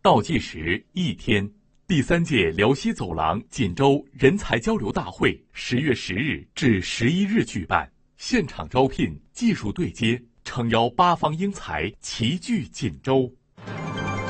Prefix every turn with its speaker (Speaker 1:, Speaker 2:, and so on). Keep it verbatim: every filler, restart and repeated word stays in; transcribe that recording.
Speaker 1: 倒计时一天，第三届辽西走廊锦州人才交流大会十月十日至十一日举办，现场招聘，技术对接，诚邀八方英才齐聚锦州。